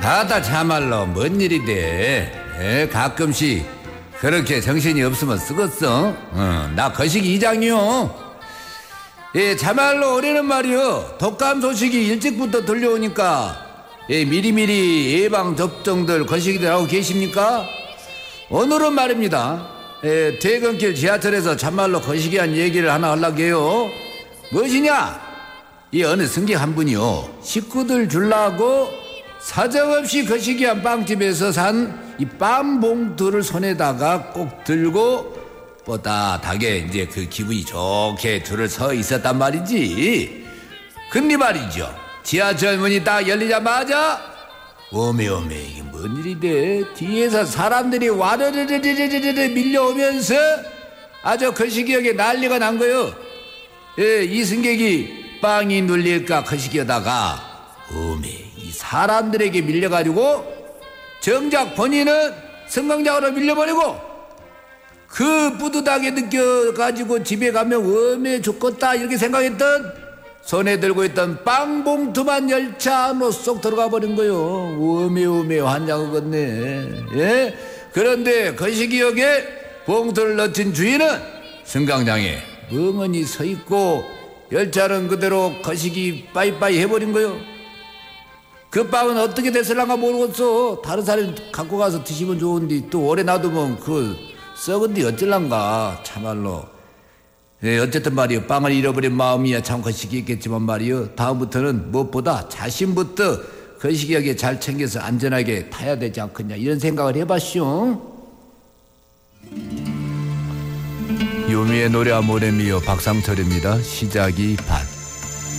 아다 참말로 뭔 일인데 가끔씩 그렇게 정신이 없으면 쓰겄어. 나 거시기 이장이요. 참말로 올해는 말이요 독감 소식이 일찍부터 들려오니까 미리미리 예방 접종들 거시기들 하고 계십니까? 오늘은 말입니다 퇴근길 지하철에서 참말로 거시기한 얘기를 하나 하려고 해요. 무엇이냐, 이 어느 승객 한 분이요 식구들 주려고 사정없이 거시기한 빵집에서 산 이 빵 봉투를 손에다가 꼭 들고 뻣뻣하게 이제 그 기분이 좋게 줄을 서 있었단 말이지. 근데 말이죠, 지하철 문이 딱 열리자마자 오메 이게 뭔 일인데 뒤에서 사람들이 와르르르르르르 밀려오면서 아주 거시기하게 난리가 난 거요. 이 승객이 빵이 눌릴까 거시기하다가 오메 이 사람들에게 밀려가지고 정작 본인은 승강장으로 밀려버리고 그 뿌듯하게 느껴가지고 집에 가면 웜에 죽겠다 이렇게 생각했던 손에 들고 있던 빵 봉투만 열차 안으로 쏙 들어가 버린 거요. 웜에 환장하겠네. 그런데 거시기역에 봉투를 넣친 주인은 승강장에 멍하니 서 있고 열차는 그대로 거시기 빠이빠이 해버린 거요. 그 빵은 어떻게 됐을란가 모르겠어. 다른 사람이 갖고 가서 드시면 좋은데 또 오래 놔두면 그 썩은 뒤 어쩔란가 참말로. 어쨌든 말이요 빵을 잃어버린 마음이야 참 거시기 있겠지만 말이요 다음부터는 무엇보다 자신부터 거시기하게 잘 챙겨서 안전하게 타야 되지 않겠냐 이런 생각을 해봤쇼. 요미의 노래 아모레미요 박상철입니다. 시작이 반.